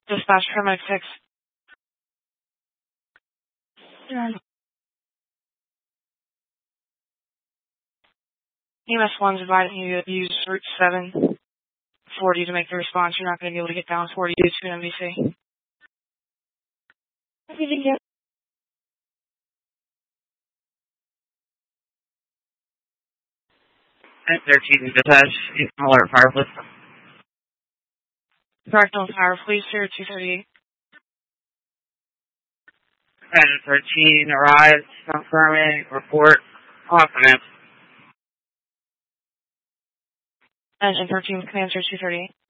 Dispatch paramedic 6. EMS 1's advising you to use route 740 to make the response. You're not going to be able to get down 40 due to an MVC. Yep. 13 dispatch, alert fire police. Correctional Fire Police here, 238. 13 arrives, confirming report. Off command. Engine 13 commands here, 238.